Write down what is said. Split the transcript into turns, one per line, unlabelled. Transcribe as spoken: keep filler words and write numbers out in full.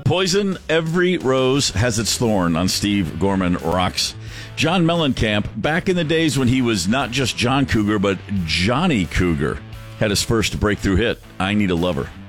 Poison, every rose has its thorn on Steve Gorman Rocks. John Mellencamp, back in the days when he was not just John Cougar, but Johnny Cougar, had his first breakthrough hit, I Need a Lover.